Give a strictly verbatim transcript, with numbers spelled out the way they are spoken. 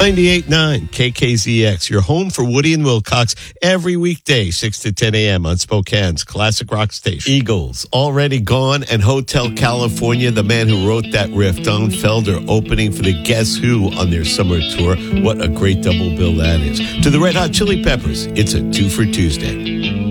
ninety-eight point nine K K Z X, your home for Woody and Wilcox, every weekday, six to ten a.m. on Spokane's classic rock station. Eagles, Already Gone, and Hotel California, the man who wrote that riff, Don Felder, opening for the Guess Who on their summer tour. What a great double bill that is. To the Red Hot Chili Peppers, it's a two for Tuesday.